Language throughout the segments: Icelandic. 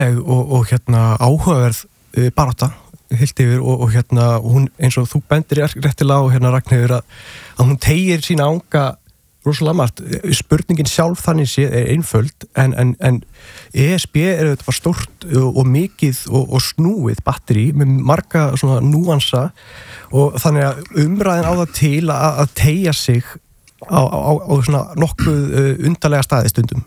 og áhugaverð barátta heilt yfir og hún eins og þú bendir réttilega á Ragnheiður að hún teygir sína anga rosalega margt. Spurningin sjálf þannig sé einföld en ESB þetta bara stórt og mikið og snúið batteri með marga svona núansa og þannig að umræðin á það til að teygja sig á svona nokkuð undarlega staði stundum.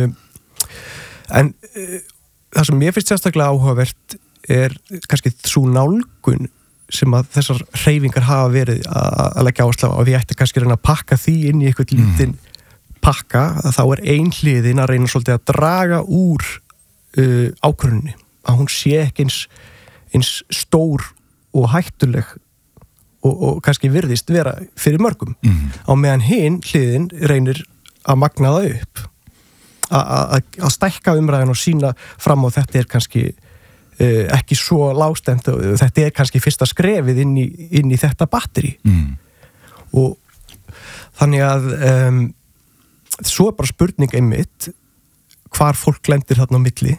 En það sem mér finnst sérstaklega áhugavert kannski svo nálgun sem að þessar hreyfingar hafa verið að leggja áherslu á og við ætti kannski reyna að pakka því inn í eitthvað lítinn pakka, þá ein hliðin að reyna svolítið að draga úr ákvörðuninni, að hún sé ekki eins stór og hættuleg og kannski virðist vera fyrir mörgum. Á meðan hin hliðin reynir að magna það upp, að stækka umræðin og sína fram á þetta kannski ekki svo lágstemt og þetta kannski fyrsta skrefið inn í þetta batteri og þannig að svo bara spurning einmitt hvar fólk lendir þarna á milli.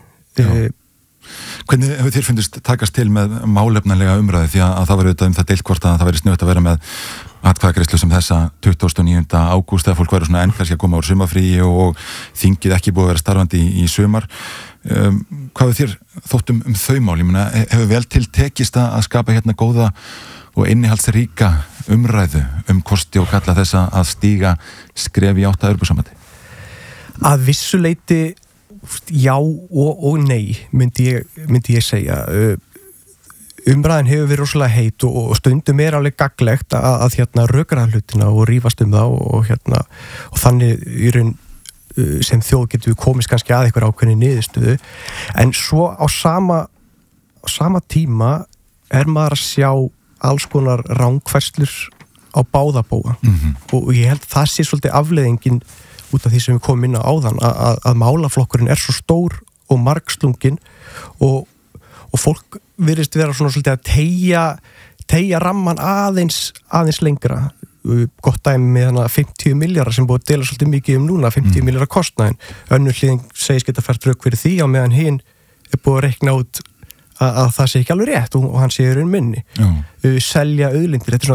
Hvernig hefur þér fundist takast til með málefnalega umræði því að það var auðvitað það deilt hvort að það væri snögt að vera með atkvæðagreiðslu sem þessa 29. ágúst þegar fólk væri svona enn kannski að koma úr sumarfríi og þingið ekki búið að vera starfandi í sumar. Hvað við þér þóttum þau mál? Ég meina, hefur vel til tekist að skapa góða og innihaldsríka umræðu kosti og galla þess að stíga skref í átt að Evrópusambandi? Að vissu leyti já og nei myndi ég segja. Umræðin hefur verið rosalega heit og stundum alveg gagnlegt að rökra hlutina og rífast það og þannig í raun sem þjóð getur við komist kannski að einhver ákveðni niðurstöðu en svo á sama tíma maður að sjá alls konar rangfærslur á báða bóga og ég held það sé svolítið afleiðingin út af því sem við komum inn á áðan að málaflokkurinn svo stór og margslungin og fólk virðist vera svona svolítið að teygja ramman aðeins lengra. Gott dæmi með 50 milljarðar sem búið að dela svolítið mikið núna, 50 milljarðar kostnaðin. Önnur hliðin segist geta fært rök fyrir því á meðan hinn búið að reikna út að það sé ekki alveg rétt og hann sé raun minni. Selja auðlindir, þetta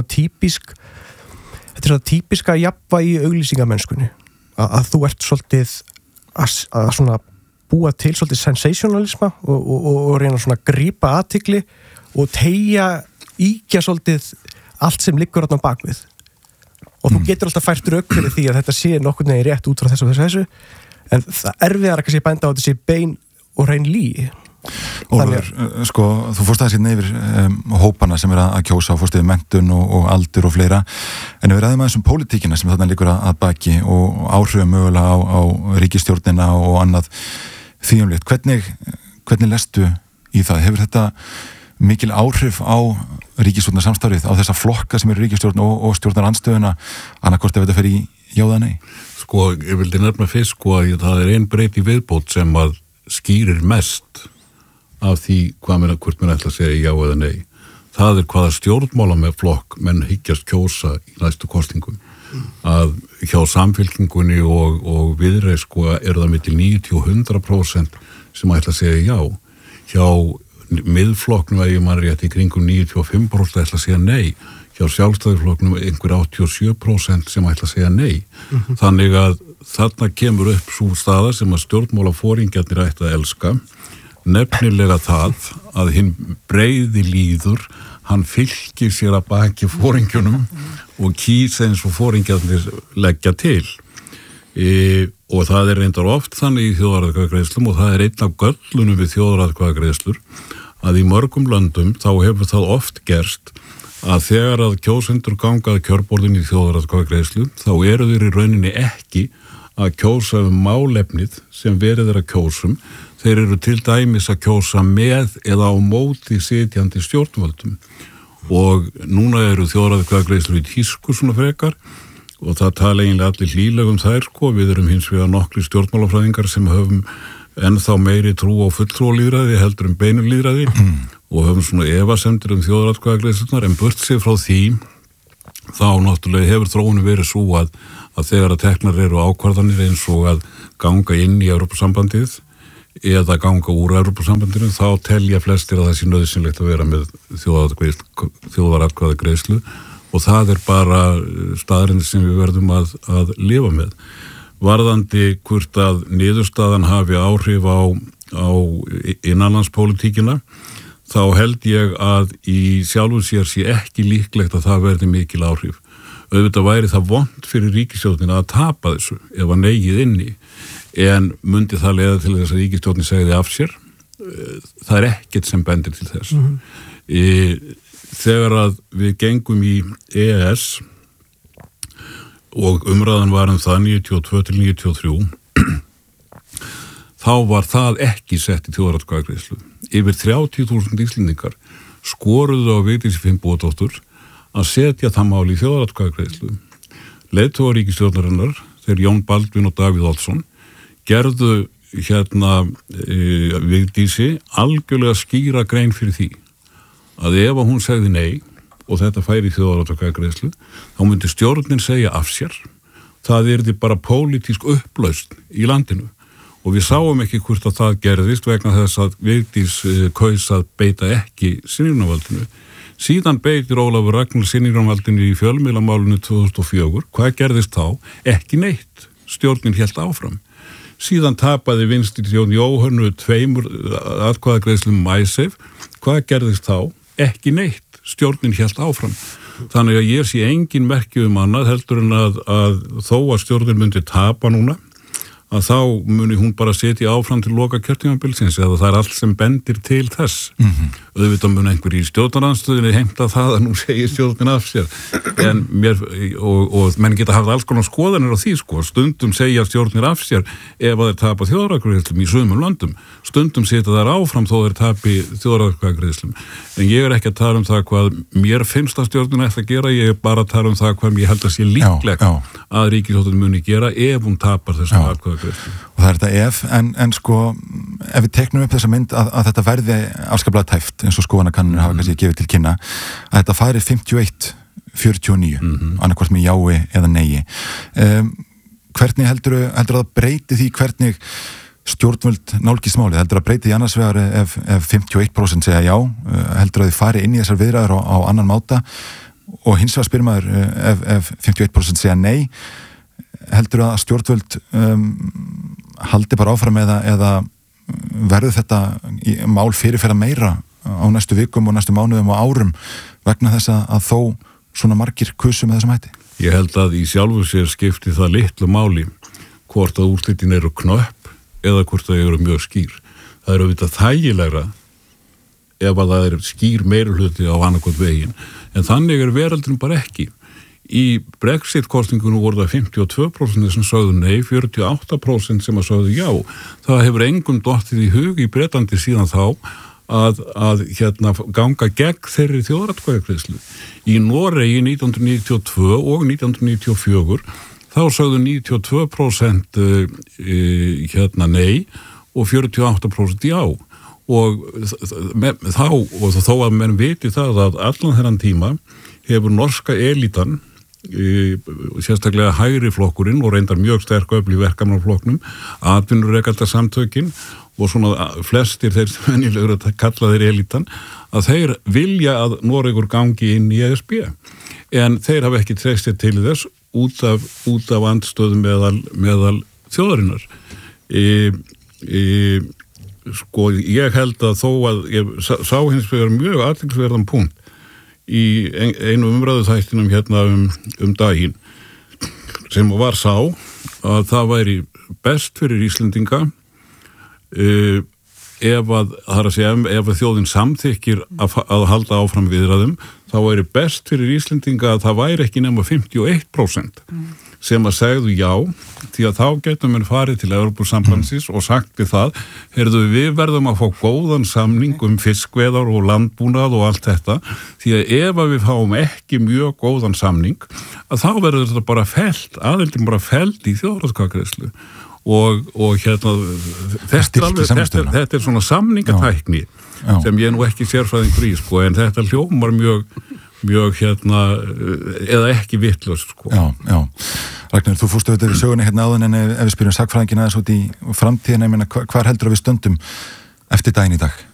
svona típiska jafnvægi í auglýsingamennskunni. Að þú ert svolítið að svona búa til svolítið sensationalisma og reyna svona að grípa athygli og íkja svolítið allt sem liggur þarna bakvið. Og þú getur alltaf fært rök fyrir því að þetta sé nokkurn veginn rétt út frá þessu en það erfiðara kannski að benda á þetta sé bein og reyn lygi. Ólafur, þú fórst aðeins yfir hópana sem að kjósa og fórst yfir menntun og aldur og fleira en við ræðum aðeins pólitíkina sem þarna liggur að baki og áhrifum mögulega á ríkisstjórnina og annað þýjumlíkt. Hvernig lestu í það? Hefur þetta mikil áhrif á ríkisstjórnarsamstarfið, á þessa flokka sem eru ríkisstjórn og stjórnarandstöðuna annarkvort ef þetta fer í já eða nei? Ég vildi nefna fyrst að það ein breyt í viðbót sem að skýrir mest af því hvort menn ætla að segja já eða nei. Það hvaða stjórnmála með flokk menn hyggjast kjósa í næstu kostingum. Að hjá Samfylkingunni og Viðreisn það milli 90-100% sem ætla að segja já. Hjá miðflokknum ef ég man rétt í kringum 95% ætla að segja nei. Hjá Sjálfstæðisflokknum einhver 87% sem ætla að segja nei. Þannig að þarna kemur upp sú staða sem að stjórnmálaforingjarnir ættu að elska, nefnilega það að hinn breiði líður, hann fylgir sér að baki foringjunum og kýs eins og foringjarnir leggja til. Og það reyndar oft þannig í þjóðaratkvæðagreiðslum og það einn af göllunum við þjóðaratkvæðagreiðslur að í mörgum löndum þá hefur það oft gerst að þegar að kjósendur gangað kjörborðin í þjóðaratkvæðagreiðslu þá eru þeir í rauninni ekki að kjósa málefnið sem verið að kjósum, þeir eru til dæmis að kjósa með eða á móti sitjandi stjórnvöldum og núna eru þjóðaratkvæðagreiðslur í tísku svona frekar og það tala eiginlega allir hlýlegum þær við erum hins vegar nokkri stjórnmálafræðingar sem höfum ennþá meiri trú á fulltrúalýðræði heldur beinulýðræði og höfum svona efasemdir þjóðaratkvæðagreiðslurnar en burt sig frá því þá náttúrulega hefur þróunin verið svo að þegar að teknar eru ákvarðanir eins og að ganga inn í Evrópusambandið eða ganga úr Evrópusambandinu, þá telja flestir að það sé nauðsynlegt að vera með þjóðaratkvæðagreiðslu og það bara staðreynd sem við verðum að lifa með. Varðandi hvort að niðurstaðan hafi áhrif á innanlandspólitíkina, þá held ég að í sjálfu sér sé ekki líklegt að það verði mikil áhrif. Auðvitað væri það vont fyrir ríkisstjórnina að tapa þessu ef að negið inni, en myndi það leiða til þess að ríkisstjórnin segði af sér. Það ekkert sem bendir til þess. Þegar að við gengum í EES og umræðan var það 92 til 93, þá var það ekki sett í þjóðaratkvæðagreiðslu. Yfir 30.000 Íslendingar skoruðu á Vigdísi Finnbogadóttur að setja það mál í þjóðaratkvæðagreiðslu. Leiðtogar ríkisstjórnarinnar, þeir Jón Baldvin og Davíð Oddsson, gerðu Vigdísi algjörlega skýra grein fyrir því að ef hún segði nei og þetta færi í þjóðaratkvæðagreiðslu, þá myndi stjórnin segja af sér. Það yrði bara pólitísk upplausn í landinu og við sáum ekki hvort að það gerðist vegna þess að Vigdís kaus að beita ekki synjunarvaldinu. Síðan beitir Ólafur Ragnar synjunarvaldinu í fjölmiðlamálinu 2004. Hvað gerðist þá? Ekki neitt. Stjórnin hélt áfram. Síðan tapaði Vinstri stjórn Jóhönnu 2 atkvæðagreiðslum MySafe. Hvað gerðist þá? Ekki neitt. Stjórnin hélt áfram. Þannig að ég sé engin merki annað heldur en að þó að stjórnin myndi tapa núna, að þá muni hún bara setja áfram til loka kjörtímabilsins eða það allt sem bendir til þess. Auðvitað mun einhver í stjórnarandstöðinni heimta það að nú segir stjórnin af sér. En og menn geta haft alls konar skoðanir á því Stundum segja stjórnir af sér ef að þeir tapa þjóðaratkvæðagreiðslum í sumum löndum. Stundum setja þær áfram þó þeir tapi þjóðaratkvæðagreiðslum. En ég ekki að tala það hvað mér finnst að stjórnin ætla að gera, ég bara að tala það hvað ég held að sé líklegt að ríkisstjórnin muni gera ef hún tapar þessum atkvæðagreiðslum. Og það þetta ef við teknum upp þessa mynd að þetta verði afskaplega tæft, eins og skoðanakannanir hafa kannski gefið til kynna, að þetta færi 51-49, annarkvort með jái eða neigi. Hvernig heldur það breyti því hvernig stjórnvöld nálgist málið? Heldur það breyti því annars vegar ef 51% segja já, heldur það þið fari inn í þessar viðræður á annan máta, og hins vegar spyr maður ef 51% segja nei, heldur að stjórnvöld haldi bara áfram eða verður þetta mál fyrirferða meira á næstu vikum og næstu mánuðum og árum vegna þess að þó svona margir kusu með þessum hætti? Ég held að í sjálfu sér skipti það litlu máli hvort að úrslitin eru knöpp eða hvort það eru mjög skýr. Það eru auðvitað þægilegra ef að það er skýr meirihluti á annarkot veginn, en þannig veröldin bara ekki. Í Brexit-kosningunum voru það 52% sem sögðu nei, 48% sem að sögðu já. Það hefur engum dottið í hug í Bretlandi síðan þá að ganga gegn þeirri þjóðaratkvæðagreiðslu. Í Noregi 1992 og 1994 þá sögðu 92% nei og 48% já. Og þó að menn viti það að allan þennan tíma hefur norska elítan, sérstaklega hægri flokkurinn og reyndar mjög sterk öfl í verkamannaflokknum, atvinnurekendasamtökin og svona flestir þeir sem venjulegur að kalla þeir elítan, að þeir vilja að Noregur gangi inn í ESB. En þeir hafa ekki treyst sér til þess út af andstöðum meðal þjóðarinnar. Ég held að þó að ég sá hins vegar mjög athyglisverðan punkt í einu umræðu þættinum daginn sem var sá að það væri best fyrir Íslendinga ef að þjóðin samþykkir að halda áfram viðræðum, þá væri best fyrir Íslendinga að það væri ekki nema 51% sem að segðu já, því að þá getum við farið til Evrópusambandsins og sagt við það, við verðum að fá góðan samning fiskveiðar og landbúnað og allt þetta, því að ef við fáum ekki mjög góðan samning, að þá verður þetta bara fellt, aðeildin bara fellt í þjóðaratkvæðagreiðslu. Og þetta svona samningatækni sem ég nú ekki sérfræðingur í, en þetta hljómar mjög eða ekki vitlaust. Já. Ragnar, þú fórstu auðvitað við sögunni hérna áðan en ef við spyrjum sakfræðingina þess út í framtíðina, ég meina, hvar heldur við stöndum eftir daginn í dag?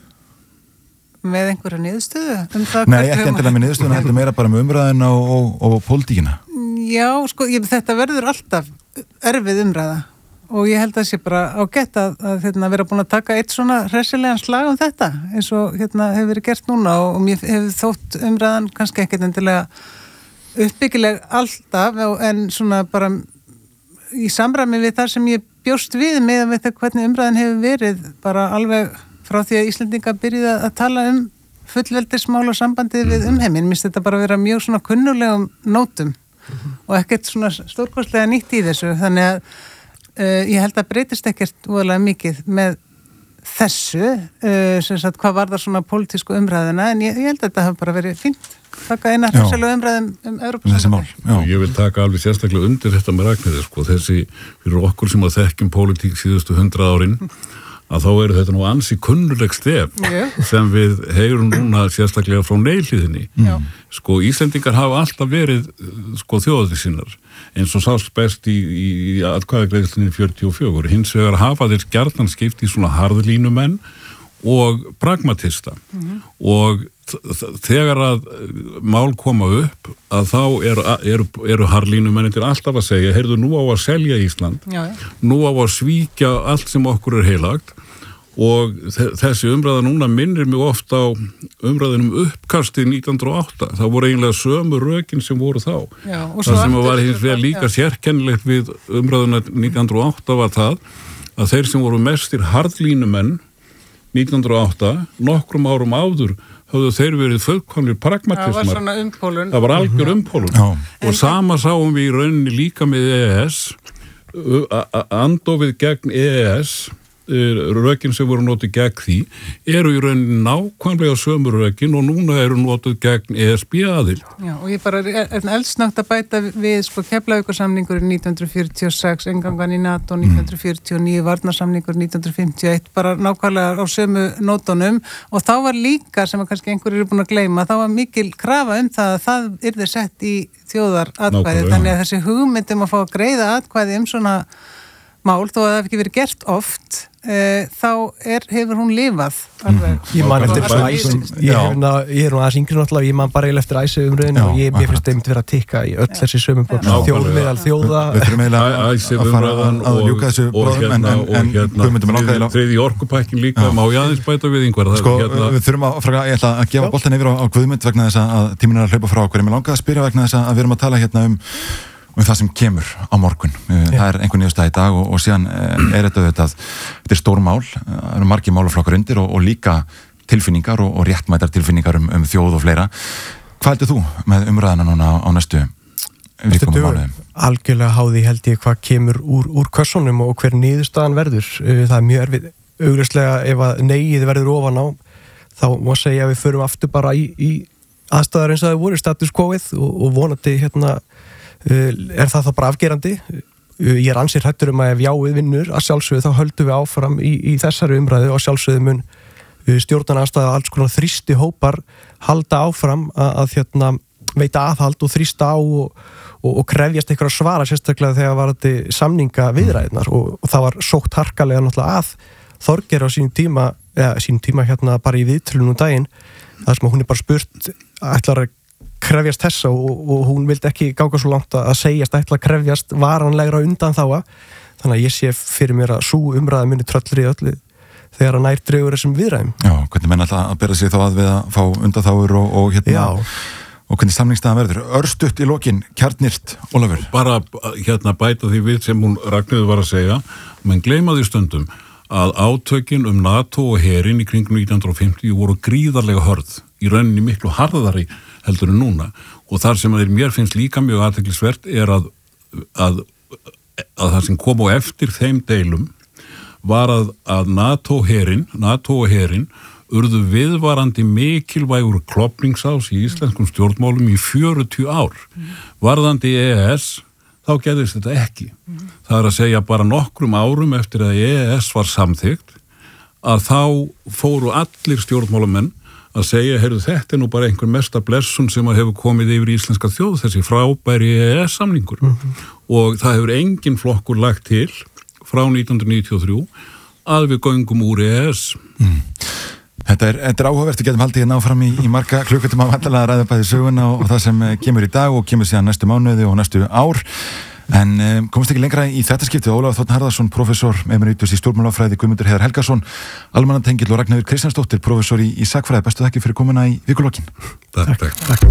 Með einhverja niðurstöðu? Nei, ekki endilega með niðurstöðuna, heldur meira bara með umræðina og pólitíkina. Já, sko, þetta verður alltaf erfið umræða og ég held að sé bara ágætt að vera búin að taka eitt svona hressilegan slag þetta, eins og hefur verið gert núna og mér hefur þótt umræðan kannski ekkert endilega uppbyggileg alltaf en svona bara í samræmi við þar sem ég bjóst við með þetta hvernig umræðan hefur verið bara alveg frá því að Íslendingar byrjuði að tala fullveldismál og sambandið við umheiminn. Mér finnst þetta bara vera mjög svona kunnulegum nótum og ekkert svona stórkostlega nýtt í þessu þannig að ég held að breytist ekkert voðalega mikið með þessu sem sagt hvað var það svona pólitísku umræðina en ég held að þetta hafa bara verið fínt taka eina hressilega umræðum Evrópusambandið. Ég vil taka alveg sérstaklega undir þetta með Ragnheiði sko þessi fyrir okkur sem að þekkjum pólitík síðustu 100 árin að þá eru þetta nú ansi kunnuleg stef sem við heyrum núna sérstaklega frá neylíðinni. Sko Íslendingar hafa alltaf verið sko þjóðir sinnar eins og sást best í atkvæðagreiðslunni 44. Hins vegar hafa þeir gjarnan skipt í svona harðlínumenn og pragmatista og þegar að mál koma upp að þá eru harðlínumennir alltaf að segja, heyrðu nú á að selja Ísland, nú á að svíkja allt sem okkur heilagt og þessi umræða núna minnir mig ofta á umræðinum uppkastið 1908. Það voru eiginlega sömu rökin sem voru þá. Það sem var hins vegar líka sérkennilegt við umræðuna 1908 var það að þeir sem voru mestir harðlínumenn 1908, nokkrum árum áður höfðu þeir verið fullkomnir pragmatismar. Það var svona umpólun. Það var algjör umpólun. Og sama sáum við í rauninni líka með EES, andofið gegn EES, rökin sem voru notið gegn því, eru í rauninni nákvæmlega sömu rökin og núna eru notið gegn ESB aðild. Já, og ég bara eldsnögt að bæta við sko Keflavíkursamningurinn 1946, engangan í NATO 1949, varnarsamningur 1951, bara nákvæmlega á sömu nótunum og þá var líka, sem að kannski einhverjir eru búin að gleyma, þá var mikil krafa það að það yrði sett í þjóðaratkvæði, þannig að þessi hugmyndum að fá að greiða atkvæði svona mál, þó að það hef ekki verið gert oft, þá hefur hún lifað alveg. Ég man eftir ég er nú aðeins yngri náttúrulega, ég man bara eftir æsumröðinu og mér finnst þeim vera að tikka í öll þessi sömum þjóð meðal þjóða. Við þurfum eiginlega að fara að ljúka þessu bróðum en Guðmundur með langaði þriðji orkupakkin líka, má ég aðeins bæta við einhverja. Sko, við þurfum að fara, ég ætla að gefa boltan yfir á Guðmund vegna þess að tíminn að hlaupa frá okkur. Ég mig langaði að spyrja vegna þess að við erum að tala hérna um það sem kemur á morgun. Það einhver niðurstaða í dag og síðan þetta stór mál, það eru margir málaflokkar undir og líka tilfinningar og réttmætar tilfinningar um þjóð og fleira. Hvað heldur þú með umræðina núna á næstu vikum og mánuðum? Algjörlega háði held ég hvað kemur úr kössunum og hver niðurstaðan verður. Það er mjög erfið. Augljóslega ef að neyið verður ofan á, þá má segja að við förum aftur bara í aðstæður eins og það voru status quoið og vonandi er það bara afgerandi. Ég er ansið hrættur að ef jáið vinnur að sjálfsögðu þá höldum við áfram í þessari umræðu og sjálfsögðu mun stjórnarandstaða alls konar þrýsti hópar halda áfram að veita aðhald og þrýsta á og krefjast einhverja svara sérstaklega þegar var þetta samninga viðræðnar og það var sótt harkalega náttúrulega að Þorgeir á sínum tíma bara í viðtölunum daginn þar sem hún bara spurt ætlar að krefjast þessa og hún vildi ekki ganga svo langt að segjast ætla að krefjast varanlegra undan þannig að ég sé fyrir mér að sú umræða muni tröllri öllu þegar að nær dregur þessum viðræðum. Já, hvernig menn alltaf að bera sig þá að við að fá undanþágur og hvernig samningsstaðan verður. Örstutt í lokin, kjarnýrt, Ólafur. Bara bæta því við sem hún Ragnheiður var að segja, menn gleyma því stundum að átökin NATO og herinn í kringum 1950 voru gríðarlega hörð, í rauninni miklu harðari heldur en núna og þar sem mér finnst líka mjög athyglisvert er að það sem kom á eftir þeim deilum var að NATO og herinn urðu viðvarandi mikilvægur klofningsás í íslenskum stjórnmálum í 40 ár. Varðandi EES þá gerðist þetta ekki. Það er að segja bara nokkrum árum eftir að EES var samþykkt að þá fóru allir stjórnmálamenn að segja, heyrðu, þetta nú bara einhver mesta blessun sem að hefur komið yfir íslenska þjóð, þessi frábæri EES-samningur og það hefur engin flokkur lagt til frá 1993 að við göngum úr EES. Þetta er áhugavert, við getum haldið hérna áfram í marga klukkutum að vandalega ræða bæði söguna og það sem kemur í dag og kemur síðan næstu mánuði og næstu ár. En komast ekki lengra í þetta skiptið. Ólafur Þ. Harðarson, prófessor emeritus í stjórnmálafræði, Guðmundur Heiðar Helgason, almannatengill og Ragnheiður Kristjánsdóttir, prófessor í sakfræði. Bestu þakki fyrir komuna í vikulokin. Takk.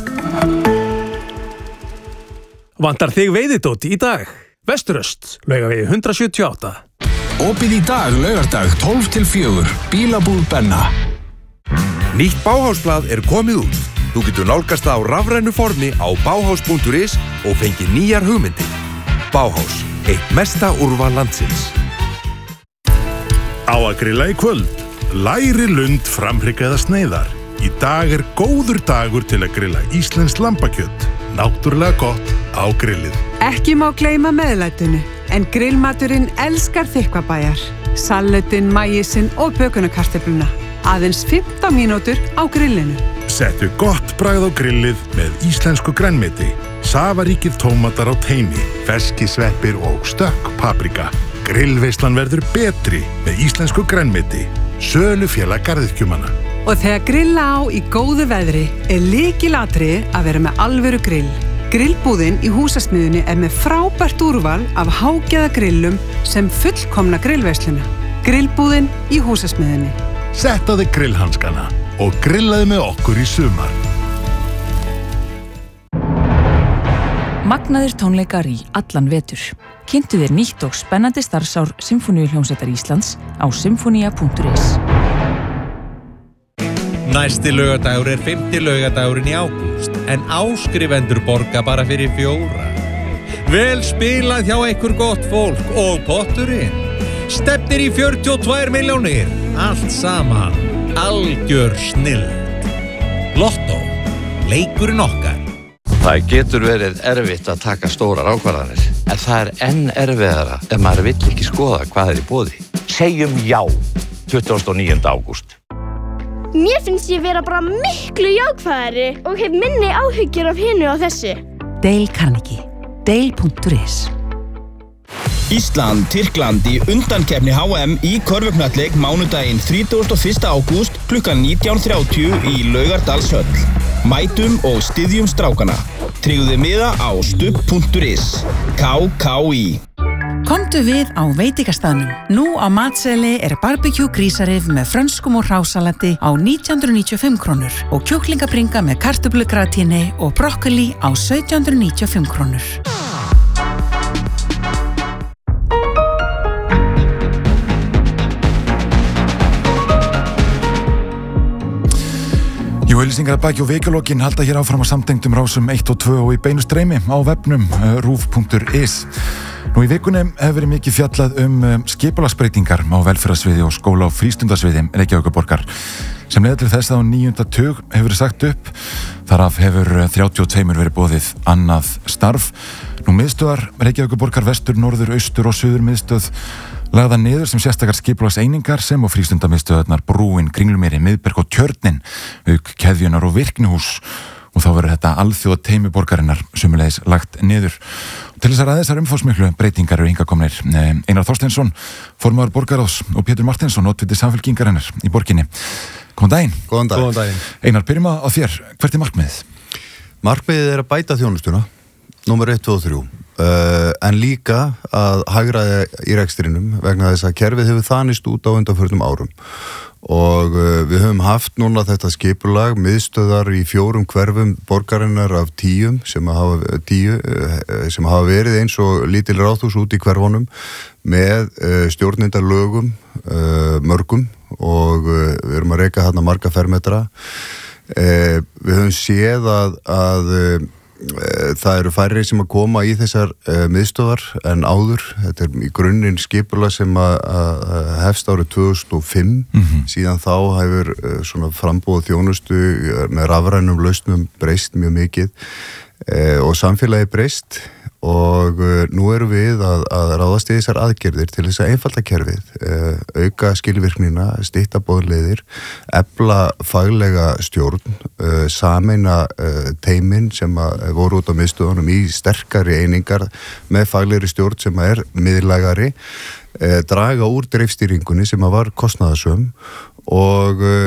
Vantar þig veiðidót í dag? Vesturöst, Laugavegi 178. Opið í dag, laugardag, 12-4, Bílabúð Benna. Nýtt Bauhausblað er komið út. Þú getur nálgast það á rafrænu formi á bauhaus.is og fengið nýjar hugmyndir. Bauhaus, eitt mesta úrval landsins. Á að grilla í kvöld. Læri lund, framhrygg eða sneiðar. Í dag er góður dagur til að grilla íslenskt lambakjöt. Náttúrulega gott á grillið. Ekki má gleyma meðlætinu, en grillmaturinn elskar þykkvabæjar. Salatinn, maísinn og bökunarkartöfluna. Aðeins 15 mínútur á grillinu. Settu gott bragð á grillið með íslensku grænmeti. Safaríkir tómatar á teini, ferskisveppir og stökk paprika. Grillveislan verður betri með íslensku grænmeti. Sölufélag garðyrkjumanna. Og þegar grilla á í góðu veðri er lykilatriði að vera með alvöru grill. Grillbúðin í Húsasmiðjunni er með frábært úrval af hágæðagrillum sem fullkomna grillveisluna. Grillbúðin í Húsasmiðjunni. Sett á þig grillhanskana og grillaði með okkur í sumar. Magnaðir tónleikar í allan vetur. Kynntu þér nýtt og spennandi starfsár Sinfóníuhljómsveitar Íslands á sinfonia.is. Næsti laugardagur er 5. laugardagurinn í ágúst, en áskrifendur borga bara fyrir 4. Vel spilað hjá einhver gott fólk og potturinn. Stefnir í 42 milljónir. Allt saman. Algjör snilld. Lottó. Leikurinn okkar. Það getur verið erfitt að taka stórar ákvarðanir, en það er enn erfiðara ef maður vill ekki skoða hvað er í boði. Segjum já, 29. ágúst. Mér finnst ég vera bara miklu jákvæðari og hef minni áhyggjur af hinu og þessu. Dale Carnegie. Dale.is. Ísland, Tyrkland í undankeppni HM í körfuknattleik mánudaginn 31. ágúst klukkan 19:30 í Laugardalshöll. Mætum og styðjum strákana. Tryggðu þið miða á stubb.is. KKÍ. Komdu við á veitingastaðnum. Nú á matseli er barbecue grísarif með frönskum og hrásalati á 1995 krónur og kjúklingabringa með kartöflugratíni og brokkoli á 1795 krónur. Auglýsingar að baki og vikulokin halda hér áfram á samtengdum rásum 1 og 2 og í beinu streymi á vefnum rúv.is. Nú í vikunni hefur verið mikið fjallað skipulagsbreytingar á velferðarsviði og skóla- og frístundasviði Reykjavíkurborgar sem leiðir til þess að á 9. tug hefur verið sagt upp. Þaraf hefur 32 verið boðið annað starf. Nú miðstöðar Reykjavíkurborgar vestur, norður, austur og suður miðstöð lagða niður sem sérstakar skipulagseiningar sem og frístundamiðstöðarnar Brúin, Kringlumýri, Miðberg og Tjörnin, auk keðjunar og virknihús og þá verður þetta alþjóða teymi borgarinnar sömuleiðis lagt niður. Og til þess að ræða þessar umfangsmiklu breytingar eru hingað komnir Einar Þorsteinsson, formaður borgarráðs og Pétur Marteinsson, oddviti Samfylkingarinnar í borginni. Góðan daginn. Góðan daginn. Einar, byrjum á þér. Hvert er markmiðið? Markmiðið er að bæta þjónustuna, númer 1, 2 og 3. En líka að hagræða í rekstrinum vegna þess að kerfið hefur þanist út á undanförnum árum og við höfum haft núna þetta skipulag miðstöðar í 4 hverfum borgarinnar af 10 sem hafa verið eins og lítil ráðhús út í hverfunum með stjórnendalögum mörgum og við erum að reka þarna marga fermetra. Við höfum séð að það eru færri sem að koma í þessar miðstöðar en áður. Þetta er í grunninn skipulag sem að hefst árið 2005. Síðan þá hefur svona frambúð þjónustu með rafrænum lausnum breyst mjög mikið og samfélagi breyst og nú erum við að ráðast í þessar aðgerðir til þess að einfalda kerfið, auka skilvirknina, stytta boðleiðir, efla faglega stjórn, sameina teymin sem voru út á miðstöðunum í sterkari einingar með faglegri stjórn sem er miðlægari, draga úr dreifstýringunni sem var kostnaðarsöm og